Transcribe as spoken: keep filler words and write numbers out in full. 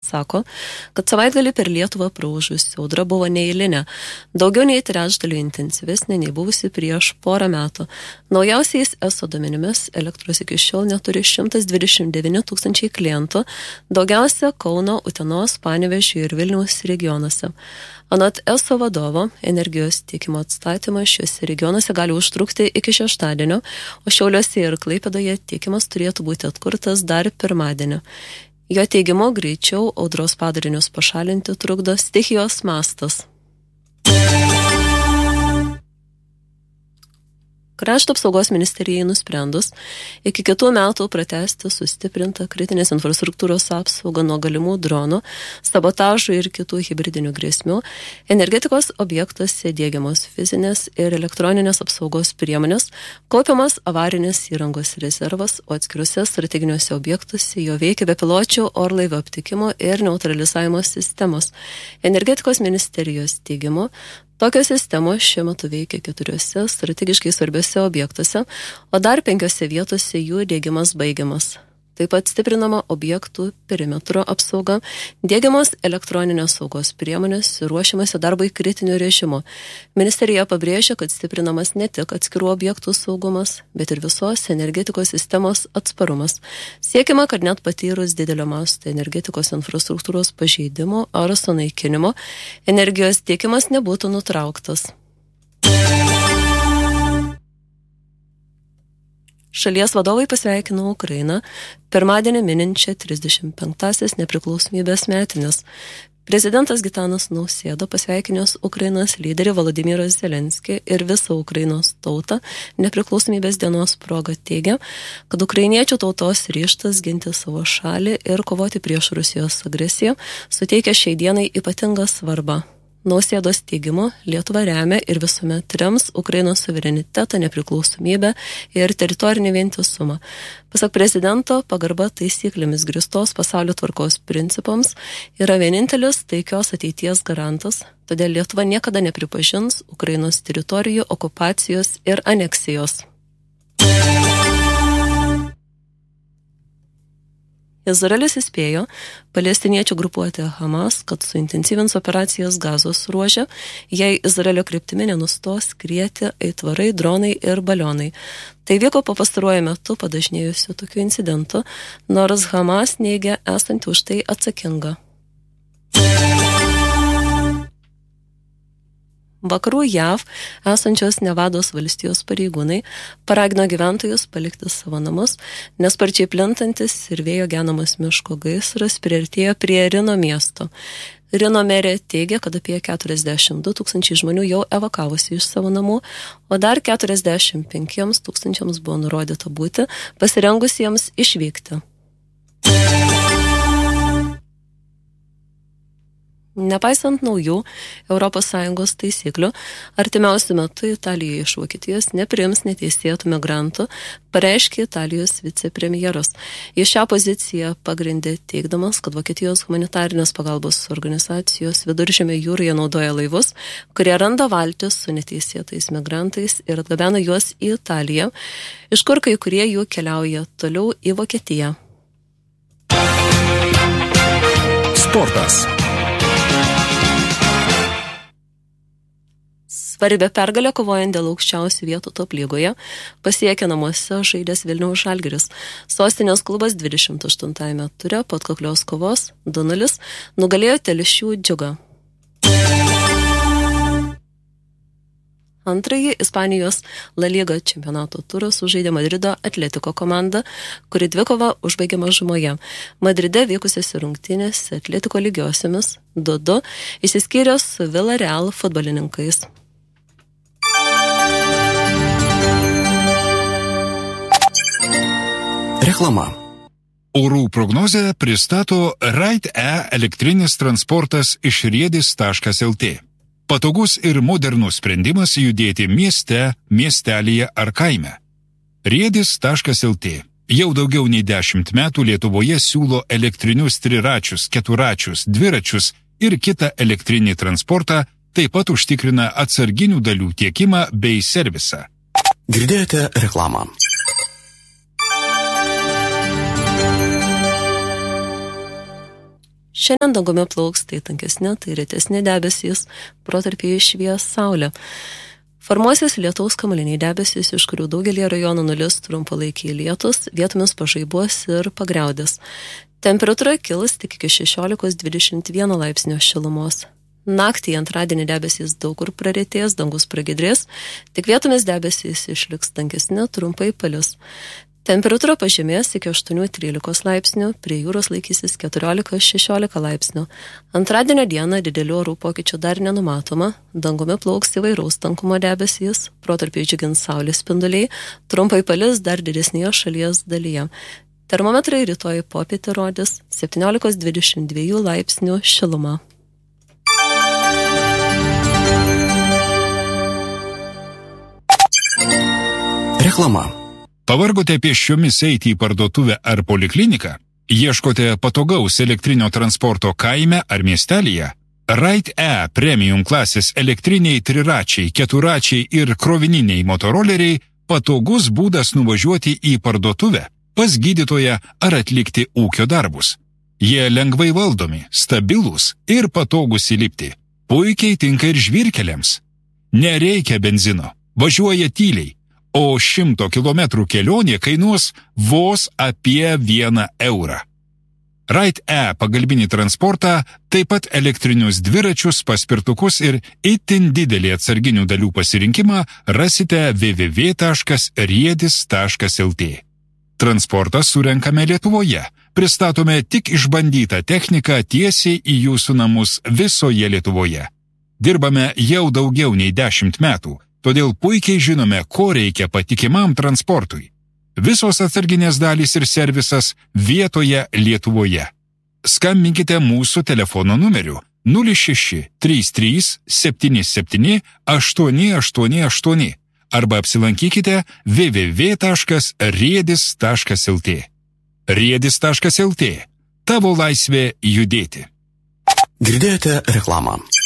sako, kad savaitgalį per Lietuvą praūžusi audra buvo neeilinė, daugiau nei trečdaliu intensyvesnė nei buvusi prieš porą metų. Naujausiais eso duomenimis elektros iki šiol neturi šimtas dvidešimt devyni tūkstančiai klientų, daugiausia Kauno, Utenos, Panevėžio ir Vilniaus regionuose. Anot eso vadovo, energijos tiekimo atstatymas šiuose regionuose gali užtrukti iki šeštadienio, o Šiauliuose ir Klaipėdoje tiekimas turėtų būti atkurtas dar pirmadienį. Jo teigimu, greičiau audros padarinius pašalinti trukdo stichijos mastas. Krašto apsaugos ministerijai nusprendus iki kitų metų pratęsti sustiprintą kritinės infrastruktūros apsaugą nuo galimų dronų, sabotažų ir kitų hibridinių grėsmių, energetikos objektuose diegiamos fizinės ir elektroninės apsaugos priemonės, kaupiamas avarinės įrangos rezervas, o atskiruose strateginiuose objektuose jo veikia bepiločių orlaivių aptikimo ir neutralizavimo sistemos. Energetikos ministerijos teigimu, tokios sistemos šiuo metu veikia keturiuose strategiškai svarbiuose objektuose, o dar penkiose vietose jų diegimas baigiamas. Taip pat stiprinama objektų perimetro apsauga, diegiamos elektroninės saugos priemonės ir ruošiamasi darbui kritiniu režimu. Ministerija pabrėžia, kad stiprinamas ne tik atskirų objektų saugumas, bet ir visos energetikos sistemos atsparumas. Siekima, kad net patyrus didelio masto energetikos infrastruktūros pažeidimo ar sunaikinimo, energijos tiekimas nebūtų nutrauktas. Šalies vadovai pasveikino Ukrainą pirmadienį mininčią trisdešimt penktąsias nepriklausomybės metines. Prezidentas Gitanas Nausėda pasveikinęs Ukrainos lyderį Volodymyrą Zelenskį ir visą Ukrainos tautą nepriklausomybės dienos proga teigia, kad ukrainiečių tautos ryžtas ginti savo šalį ir kovoti prieš Rusijos agresiją suteikia šiai dienai ypatingą svarbą. Nausėdos teigimu, Lietuva remia ir visuomet rems Ukrainos suverenitetą, nepriklausomybę ir teritorinį vientisumą. Pasak prezidento, pagarba taisyklėmis grįstos pasaulio tvarkos principams yra vienintelis taikios ateities garantas, todėl Lietuva niekada nepripažins Ukrainos teritorijų okupacijos ir aneksijos. Izraelis įspėjo palestiniečių grupuotę Hamas, kad suintensyvins operacijas Gazos ruože, jei Izraelio kryptimi nenustos skrieti aitvarai, dronai ir balionai. Tai vyko po pastaruoju metu padažnėjusių tokių incidentų, nors Hamas neigia esanti už tai atsakinga. Vakarų J A V esančios Nevados valstijos pareigūnai paragino gyventojus palikti savo namus, nes sparčiai plintantis ir vėjo genamas miško gaisras priartėjo prie Rino miesto. Rino merė teigia, kad apie keturiasdešimt du tūkstančiai žmonių jau evakavosi iš savo namų, o dar keturiasdešimt penkiems tūkstančiams buvo nurodyta būti pasirengusiems išvykti. Nepaisant naujų Europos Sąjungos taisyklių, artimiausiu metu Italija iš Vokietijos nepriims neteisėtų migrantų, pareiškė Italijos vicepremjeras. Jis šią poziciją pagrindė teigdamas, kad Vokietijos humanitarinės pagalbos organizacijos Viduržemio jūroje naudoja laivus, kurie randa valtis su neteisėtais migrantais ir atgabena juos į Italiją, iš kur kai kurie jų keliauja toliau į Vokietiją. Sportas. Svarbia pergalė kovojant dėl aukščiausių vietų top lygoje pasiekė namuose žaidęs Vilniaus Žalgiris. Sostinės klubas dvidešimt aštuntajame ture po atkaklios kovos du nulis nugalėjo Telšių Džiugą. Antrąjį Ispanijos La Liga čempionato turą sužaidė Madrido Atletico komanda, kuri dvikovą užbaigė mažumoje. Madride vykusiose rungtynėse Atletico lygiosiomis du du išsiskyrė su Villarreal futbolininkais. Reklama. Orų prognozę pristato Ride-E elektrinis transportas iš riedis taškas el tė. Patogus ir modernus sprendimas judėti mieste, miestelyje ar kaime. riedis taškas el tė jau daugiau nei dešimt metų Lietuvoje siūlo elektrinius triračius, keturačius, dviračius ir kitą elektrinį transportą, taip pat užtikrina atsarginių dalių tiekimą bei servisą. Girdėjote reklamą. Šiandien dangumi plauks tai tankesni, tai retesni debesys, protarpiai švies saulė. Formuosis lietaus kamuoliniai debesys, iš kurių daugelį rajonų nulis trumpalaikiai lietus, vietomis pažaibuos ir pagriaudės. Temperatūra kils tik iki šešiolikos dvidešimt vieno laipsnio šilumos. Naktį antradienį debesys daug kur praretės, dangus pragiedrės, tik vietomis debesys išliks tankesni, trumpai palis. Temperatūra pažemės iki aštuonių trylikos laipsnių, prie jūros laikysis keturiolika šešiolika laipsnių. Antradienio dieną didelių orų pokyčių dar nenumatoma, dangumi plauks įvairaus tankumo debesys, protarpiai džiugins saulės spinduliai, trumpai palis dar didesnėje šalies dalyje. Termometrai rytoj popietę rodys septyniolika dvidešimt dva laipsnių šilumą. Reklama. Pavargote pėsčiomis eiti į parduotuvę ar polikliniką? Ieškote patogaus elektrinio transporto kaime ar miestelyje? Ride-E premium klasės elektriniai triračiai, keturačiai ir krovininiai motoroleriai patogus būdas nuvažiuoti į parduotuvę, pas gydytoją ar atlikti ūkio darbus. Jie lengvai valdomi, stabilūs ir patogus įlipti. Puikiai tinka ir žvyrkeliams. Nereikia benzino, važiuoja tyliai. O šimto kilometrų kelionė kainuos vos apie vieną eurą. Ride-E pagalbinį transportą, taip pat elektrinius dviračius, paspirtukus ir itin didelį atsarginių dalių pasirinkimą rasite w w w taškas riedis taškas l t. Transportą surenkame Lietuvoje. Pristatome tik išbandytą techniką tiesiai į jūsų namus visoje Lietuvoje. Dirbame jau daugiau nei dešimt metų. Todėl puikiai žinome, ko reikia patikimam transportui. Visos atsarginės dalys ir servisas vietoje Lietuvoje. Skambinkite mūsų telefono numeriu nulis šeši trys trys septyni septyni aštuoni aštuoni aštuoni arba apsilankykite w w w taškas riedis taškas l t. riedis taškas l t. Tavo laisvė judėti. Girdėjote reklamą.